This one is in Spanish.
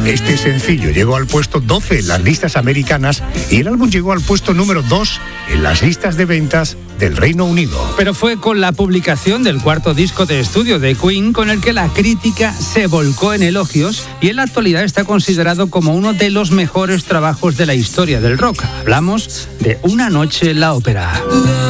Este sencillo llegó al puesto 12 en las listas americanas y el álbum llegó al puesto número 2 en las listas de ventas del Reino Unido. Pero fue con la publicación del cuarto disco de estudio de Queen con el que la crítica se volcó en elogios y en la actualidad está considerado como uno de los mejores trabajos de la historia del rock. Hablamos de Una noche en la ópera.